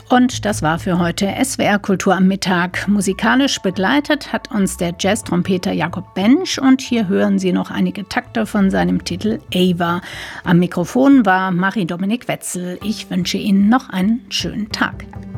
Und das war für heute SWR Kultur am Mittag. Musikalisch begleitet hat uns der Jazz-Trompeter Jakob Bensch und hier hören Sie noch einige Takte von seinem Titel Ava. Am Mikrofon war Marie-Dominique Wetzel. Ich wünsche Ihnen noch einen schönen Tag.